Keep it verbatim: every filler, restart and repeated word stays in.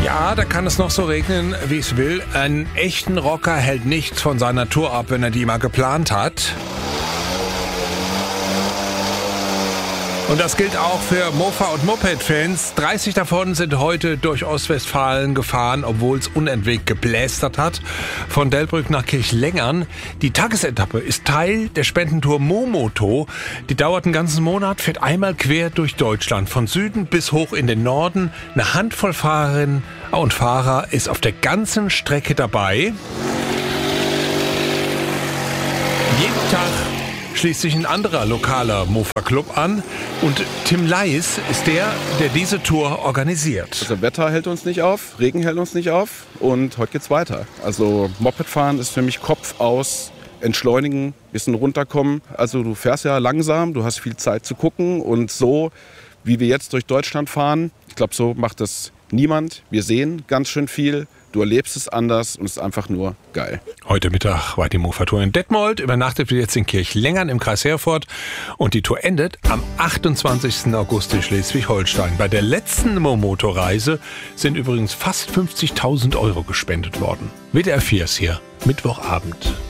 Ja, da kann es noch so regnen, wie es will. Einen echten Rocker hält nichts von seiner Tour ab, wenn er die mal geplant hat. Und das gilt auch für Mofa- und Moped-Fans. dreißig davon sind heute durch Ostwestfalen gefahren, obwohl es unentwegt geblästert hat. Von Delbrück nach Kirchlengern. Die Tagesetappe ist Teil der Spendentour Momoto. Die dauert einen ganzen Monat, fährt einmal quer durch Deutschland. Von Süden bis hoch in den Norden. Eine Handvoll Fahrerinnen und Fahrer ist auf der ganzen Strecke dabei. Jeden Tag schließt sich ein anderer lokaler Mofa-Club an und Tim Leis ist der, der diese Tour organisiert. Also Wetter hält uns nicht auf, Regen hält uns nicht auf und heute geht's weiter. Also Mopedfahren ist für mich Kopf aus, entschleunigen, bisschen runterkommen. Also du fährst ja langsam, du hast viel Zeit zu gucken und so, wie wir jetzt durch Deutschland fahren, ich glaube, so macht das niemand. Wir sehen ganz schön viel. Du erlebst es anders und es ist einfach nur geil. Heute Mittag war die Mofa-Tour in Detmold, übernachtet wird jetzt in Kirchlengern im Kreis Herford und die Tour endet am achtundzwanzigsten August in Schleswig-Holstein. Bei der letzten Momoto-Reise sind übrigens fast fünfzigtausend Euro gespendet worden. W D R vier ist hier, Mittwochabend.